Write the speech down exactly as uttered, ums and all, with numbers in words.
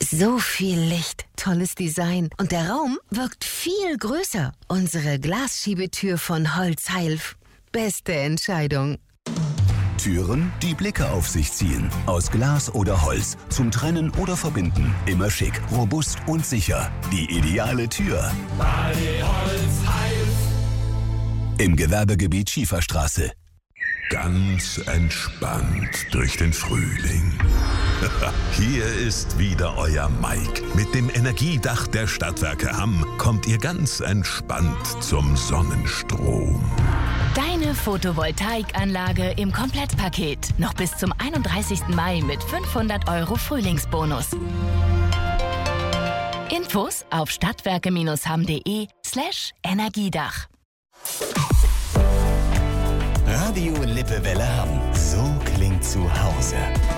So viel Licht, tolles Design und der Raum wirkt viel größer. Unsere Glasschiebetür von Holzheilf. Beste Entscheidung. Türen, die Blicke auf sich ziehen. Aus Glas oder Holz. Zum Trennen oder Verbinden. Immer schick, robust und sicher. Die ideale Tür. Bali Holzheilf. Im Gewerbegebiet Schieferstraße. Ganz entspannt durch den Frühling. Hier ist wieder euer Mike. Mit dem Energiedach der Stadtwerke Hamm kommt ihr ganz entspannt zum Sonnenstrom. Deine Photovoltaikanlage im Komplettpaket. Noch bis zum einunddreißigsten Mai mit fünfhundert Euro Frühlingsbonus. Infos auf stadtwerke-hamm.de slash Energiedach. Radio Lippewelle Hamm. So klingt zu Hause.